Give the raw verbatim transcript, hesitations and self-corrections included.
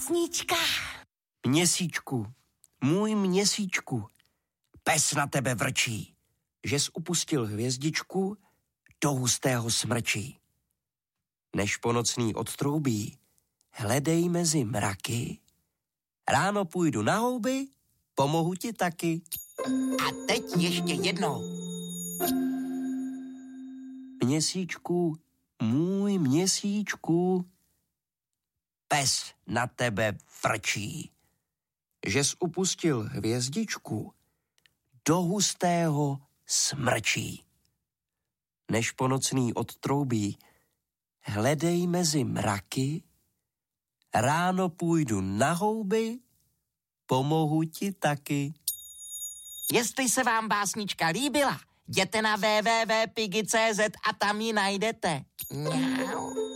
básnička. Měsíčku, můj měsíčku, pes na tebe vrčí, žes upustil hvězdičku do hustého smrčí. Než ponocný odtroubí, hledej mezi mraky, ráno půjdu na houby, pomohu ti taky. A teď ještě jednou. Měsíčku, můj měsíčku, pes na tebe vrčí, žes upustil hvězdičku do hustého smrčí. Než ponocný odtroubí, hledej mezi mraky, ráno půjdu na houby, pomohu ti taky. Jestli se vám básnička líbila, jděte na w w w tečka piggy tečka c z a tam ji najdete. Mňau.